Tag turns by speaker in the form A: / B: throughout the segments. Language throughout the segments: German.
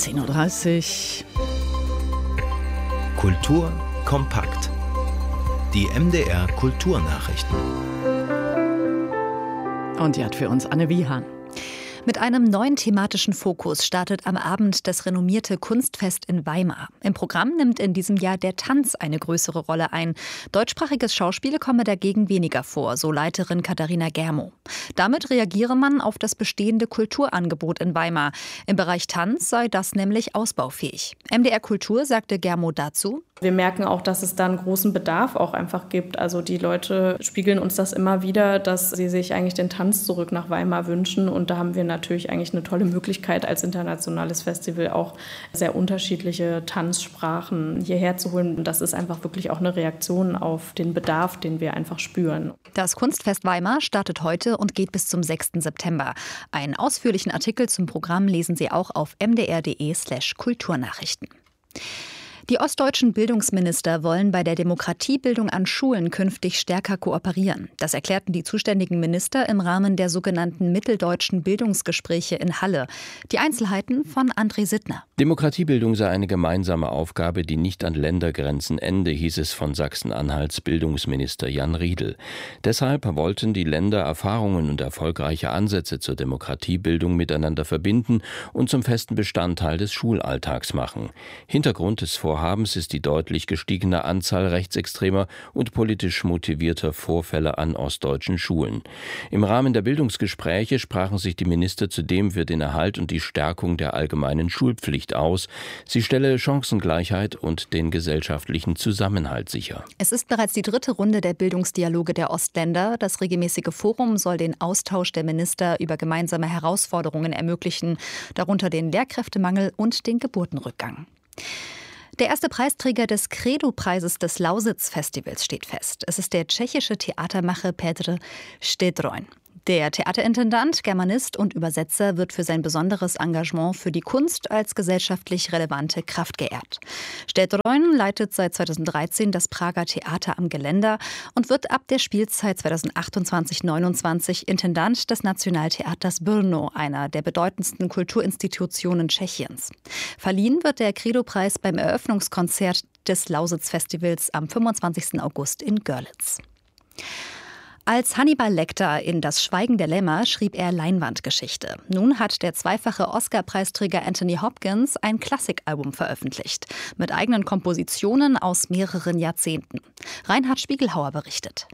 A: 10:30 Uhr.
B: Kultur kompakt. Die MDR Kulturnachrichten.
A: Und die hat für uns Anne Wiehan.
C: Mit einem neuen thematischen Fokus startet am Abend das renommierte Kunstfest in Weimar. Im Programm nimmt in diesem Jahr der Tanz eine größere Rolle ein. Deutschsprachiges Schauspiel komme dagegen weniger vor, so Leiterin Katharina Germo. Damit reagiere man auf das bestehende Kulturangebot in Weimar. Im Bereich Tanz sei das nämlich ausbaufähig. MDR Kultur sagte Germo dazu:
D: Wir merken auch, dass es da einen großen Bedarf auch einfach gibt. Also die Leute spiegeln uns das immer wieder, dass sie sich eigentlich den Tanz zurück nach Weimar wünschen. Und da haben wir natürlich eigentlich eine tolle Möglichkeit, als internationales Festival auch sehr unterschiedliche Tanzsprachen hierher zu holen. Und das ist einfach wirklich auch eine Reaktion auf den Bedarf, den wir einfach spüren.
C: Das Kunstfest Weimar startet heute und geht bis zum 6. September. Einen ausführlichen Artikel zum Programm lesen Sie auch auf mdr.de/Kulturnachrichten. Die ostdeutschen Bildungsminister wollen bei der Demokratiebildung an Schulen künftig stärker kooperieren. Das erklärten die zuständigen Minister im Rahmen der sogenannten mitteldeutschen Bildungsgespräche in Halle. Die Einzelheiten von André Sittner.
E: Demokratiebildung sei eine gemeinsame Aufgabe, die nicht an Ländergrenzen ende, hieß es von Sachsen-Anhalts Bildungsminister Jan Riedel. Deshalb wollten die Länder Erfahrungen und erfolgreiche Ansätze zur Demokratiebildung miteinander verbinden und zum festen Bestandteil des Schulalltags machen. Hintergrund des Vorhabens ist die deutlich gestiegene Anzahl rechtsextremer und politisch motivierter Vorfälle an ostdeutschen Schulen. Im Rahmen der Bildungsgespräche sprachen sich die Minister zudem für den Erhalt und die Stärkung der allgemeinen Schulpflicht aus. Sie stelle Chancengleichheit und den gesellschaftlichen Zusammenhalt sicher.
C: Es ist bereits die 3. Runde der Bildungsdialoge der Ostländer. Das regelmäßige Forum soll den Austausch der Minister über gemeinsame Herausforderungen ermöglichen, darunter den Lehrkräftemangel und den Geburtenrückgang. Der erste Preisträger des Credo-Preises des Lausitz-Festivals steht fest. Es ist der tschechische Theatermacher Petr Štědroj. Der Theaterintendant, Germanist und Übersetzer wird für sein besonderes Engagement für die Kunst als gesellschaftlich relevante Kraft geehrt. Štědroj leitet seit 2013 das Prager Theater am Geländer und wird ab der Spielzeit 2028/29 Intendant des Nationaltheaters Brno, einer der bedeutendsten Kulturinstitutionen Tschechiens. Verliehen wird der Credo-Preis beim Eröffnungskonzert des Lausitz-Festivals am 25. August in Görlitz. Als Hannibal Lecter in Das Schweigen der Lämmer schrieb er Leinwandgeschichte. Nun hat der zweifache Oscar-Preisträger Anthony Hopkins ein Klassikalbum veröffentlicht, mit eigenen Kompositionen aus mehreren Jahrzehnten. Reinhard Spiegelhauer berichtet.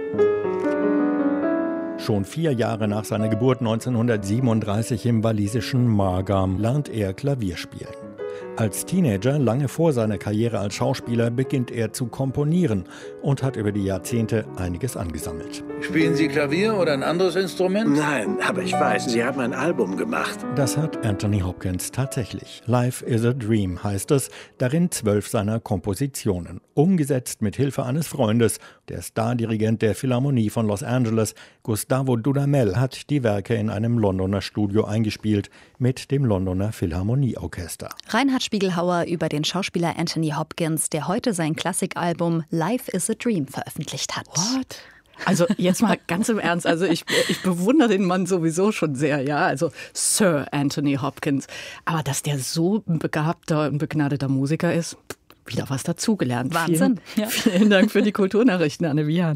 F: Schon 4 Jahre nach seiner Geburt 1937 im walisischen Margam lernt er Klavier spielen. Als Teenager, lange vor seiner Karriere als Schauspieler, beginnt er zu komponieren und hat über die Jahrzehnte einiges angesammelt.
G: Spielen Sie Klavier oder ein anderes Instrument?
H: Nein, aber ich weiß, Sie haben ein Album gemacht.
F: Das hat Anthony Hopkins tatsächlich. Life is a Dream heißt es, darin 12 seiner Kompositionen. Umgesetzt mit Hilfe eines Freundes. Der Stardirigent der Philharmonie von Los Angeles, Gustavo Dudamel, hat die Werke in einem Londoner Studio eingespielt mit dem Londoner Philharmonieorchester.
C: Reinhard Spiegelhauer über den Schauspieler Anthony Hopkins, der heute sein Klassikalbum Life is a Dream veröffentlicht hat.
A: What? Also jetzt mal ganz im Ernst, also ich bewundere den Mann sowieso schon sehr, ja, also Sir Anthony Hopkins. Aber dass der so ein begabter und begnadeter Musiker ist, wieder was dazugelernt.
C: Wahnsinn.
A: Vielen Dank für die Kulturnachrichten, Anne Wiehan.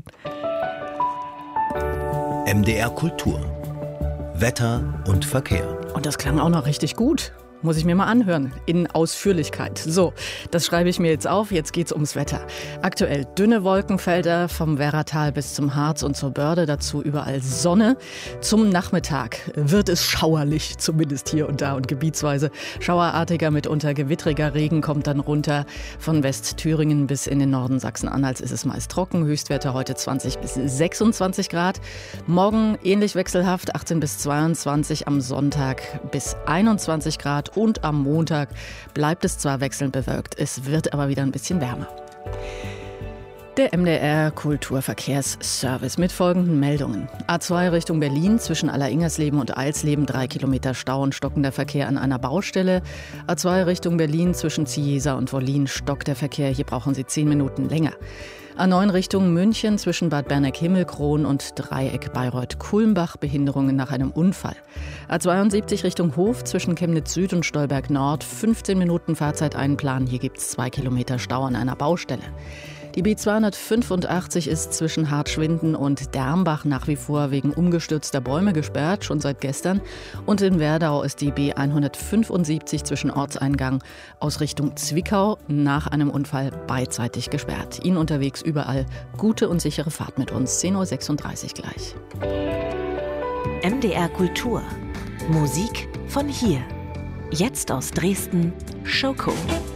B: MDR Kultur. Wetter und Verkehr.
A: Und das klang auch noch richtig gut. Muss ich mir mal anhören, in Ausführlichkeit. So, das schreibe ich mir jetzt auf, jetzt geht's ums Wetter. Aktuell dünne Wolkenfelder vom Werratal bis zum Harz und zur Börde, dazu überall Sonne. Zum Nachmittag wird es schauerlich, zumindest hier und da und gebietsweise. Schauerartiger, mitunter gewittriger Regen kommt dann runter. Von Westthüringen bis in den Norden Sachsen-Anhalts ist es meist trocken. Höchstwerte heute 20 bis 26 Grad. Morgen ähnlich wechselhaft, 18 bis 22, am Sonntag bis 21 Grad. Und am Montag bleibt es zwar wechselnd bewölkt, es wird aber wieder ein bisschen wärmer. Der MDR Kulturverkehrsservice mit folgenden Meldungen. A2 Richtung Berlin zwischen Alleringhersleben und Eilsleben 3 Kilometer Stau und stockender Verkehr an einer Baustelle. A2 Richtung Berlin zwischen Ziesa und Wollin stockt der Verkehr, hier brauchen Sie 10 Minuten länger. A9 Richtung München zwischen Bad Berneck-Himmelkron und Dreieck Bayreuth-Kulmbach, Behinderungen nach einem Unfall. A72 Richtung Hof zwischen Chemnitz Süd und Stolberg Nord, 15 Minuten Fahrzeit einplanen. Hier gibt es 2 Kilometer Stau an einer Baustelle. Die B285 ist zwischen Hartschwinden und Dermbach nach wie vor wegen umgestürzter Bäume gesperrt, schon seit gestern. Und in Werdau ist die B175 zwischen Ortseingang aus Richtung Zwickau nach einem Unfall beidseitig gesperrt. Ihnen unterwegs überall gute und sichere Fahrt mit uns. 10:36 Uhr gleich.
I: MDR Kultur. Musik von hier. Jetzt aus Dresden, Schoko.